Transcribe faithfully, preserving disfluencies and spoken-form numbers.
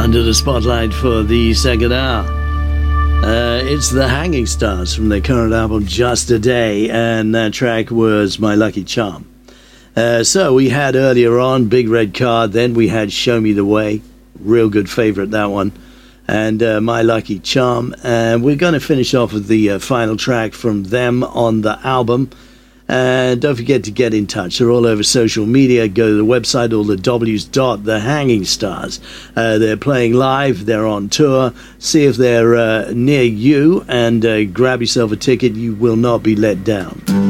under the spotlight for the second hour. Uh, it's the Hanging Stars from their current album Just a Day, and that track was My Lucky Charm. Uh, so we had earlier on Big Red Card, then we had Show Me the Way, real good favorite, that one, and uh, My Lucky Charm. And we're going to finish off with the uh, final track from them on the album. And don't forget to get in touch. They're all over social media. Go to the website, all the W's dot the Hanging Stars. Uh, they're playing live. They're on tour. See if they're uh, near you, and uh, grab yourself a ticket. You will not be let down.